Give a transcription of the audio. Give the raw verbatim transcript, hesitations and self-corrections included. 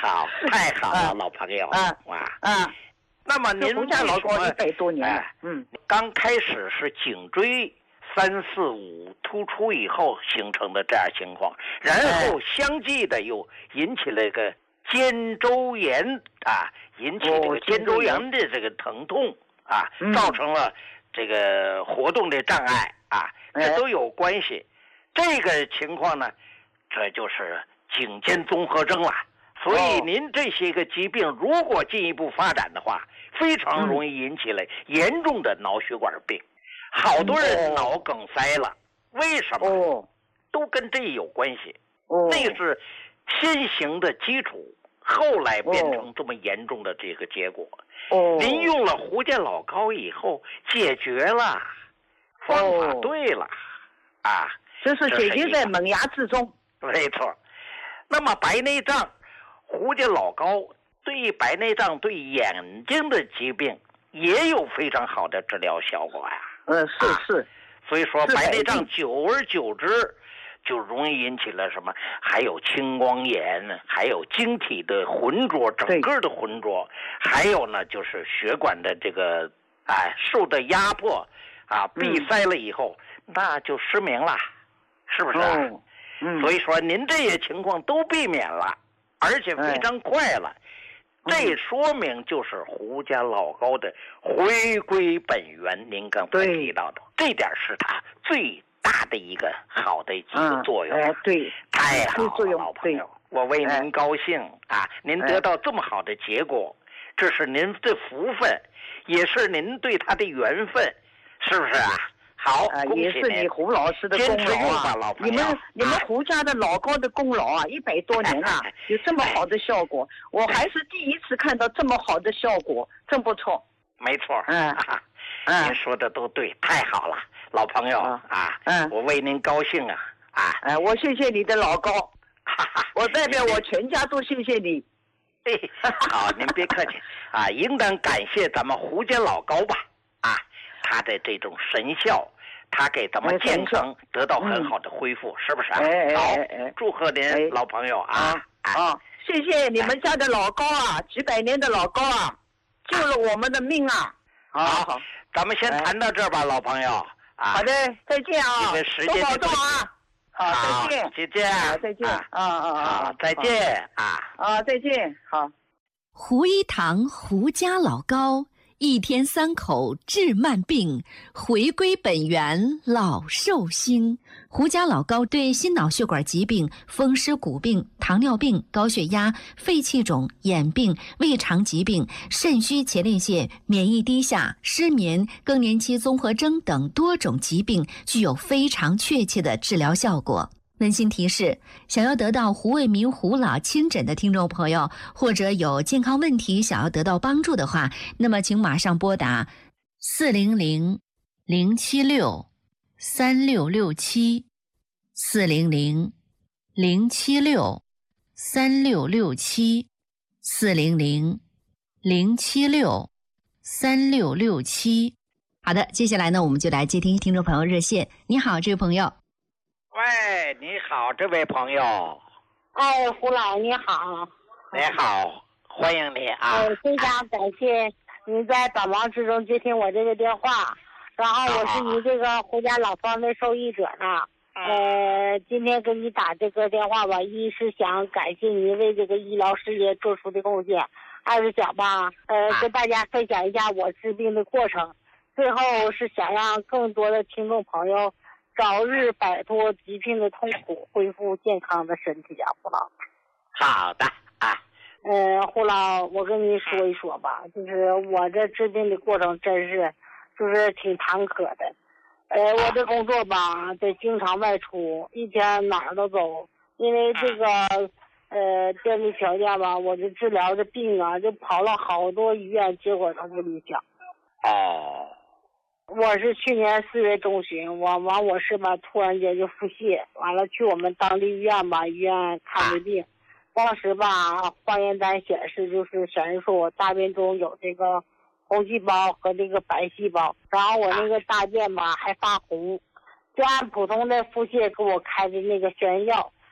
好，太好了，啊、老朋友啊啊啊！ 那么您胡家老高一百多年了， 嗯，刚开始是颈椎三四五突出以后形成的这样情况，然后相继的又引起了一个肩周炎啊，引起这个肩周炎的这个疼痛啊， 嗯、 造成了这个活动的障碍啊，这都有关系。这个情况呢，这就是颈肩综合征了。所以您这些个疾病如果进一步发展的话，非常容易引起了严重的脑血管病。好多人脑梗塞了，为什么？都跟这有关系。那个是先行的基础，后来变成这么严重的这个结果。您用了胡健老膏以后解决了，方法对了啊， 这是解决在萌芽之中。 没错。那么白内障，胡健老膏对白内障、对眼睛的疾病也有非常好的治疗效果呀。 嗯，是是、啊。 所以说白内障久而久之就容易引起了什么？还有青光眼，还有晶体的浑浊，整个的浑浊，还有呢就是血管的这个哎受的压迫啊，闭塞了以后、嗯、那就失明了，是不是、啊？ 哦嗯、 所以说您这些情况都避免了，而且非常快了。哎、这说明就是胡家老膏的回归本源，您刚才提到的，这点是它最大的一个好的一个作用。 哎、嗯，对， 太好了，老朋友，我为您高兴、哎、啊！您得到这么好的结果，这是您的福分，也是您对他的缘分，是不是啊？好， 啊，也是你胡老师的功劳啊！你们你们胡家的老高的功劳啊，一百多年了，有这么好的效果，我还是第一次看到这么好的效果，真不错。 没错， 嗯， 啊、您说的都对，太好了，老朋友啊，啊嗯， 我为您高兴啊啊！ 哎，我谢谢你的老高，我代表我全家都谢谢你。 嘿，好，您别客气啊，应当感谢咱们胡家老高吧啊，他的这种神效。他给咱们健康得到很好的恢复，嗯、是不是、啊？ 哎好， 哎哎祝贺您、哎、老朋友啊！ 啊，啊谢谢你们家的老高啊，几百年的老高啊，救了我们的命啊！ 好，好咱们先谈到这儿吧，哎、老朋友啊。 好的，再见啊！多保重啊！ 好， 再见， 再见， 啊，再见，啊啊啊！ 再见啊！ 啊，再见，好。 胡一堂胡家老高。一天三口治慢病，回归本源老寿星。胡家老高对心脑血管疾病、风湿骨病、糖尿病、高血压、肺气肿、眼病、胃肠疾病、肾虚前列腺、免疫低下、失眠、更年期综合征等多种疾病具有非常确切的治疗效果。温馨提示：想要得到胡卫民胡老亲诊的听众朋友，或者有健康问题想要得到帮助的话，那么请马上拨打四零零零七六三六六七四零零零七六三六六七四零零零七六三六六七。好的，接下来呢，我们就来接听听众朋友热线。你好，这位朋友。 喂，你好，这位朋友。 哎，胡老你好。 你好，欢迎你啊！ 呃，非常感谢您在百忙之中接听我这个电话，然后我是你这个胡家老方的受益者呢。呃，今天给你打这个电话吧，一是想感谢您为这个医疗事业做出的贡献，二是想吧，呃，跟大家分享一下我治病的过程，最后是想让更多的听众朋友早日摆脱疾病的痛苦，恢复健康的身体啊，胡老。 好的啊。 呃，胡老，我跟你说一说吧，就是我这治病的过程真是，就是挺坎坷的。呃，我这工作吧，得经常外出，一天哪儿都走，因为这个呃电力条件吧，我这治疗的病啊，就跑了好多医院，结果都不理想。 哦。 我是去年四月中旬，我完我是吧，突然间就腹泻，完了去我们当地医院吧，医院看的病，当时吧化验单显示就是显示说我大便中有这个红细胞和这个白细胞，然后我那个大便吧还发红，就按普通的腹泻给我开的那个消炎药，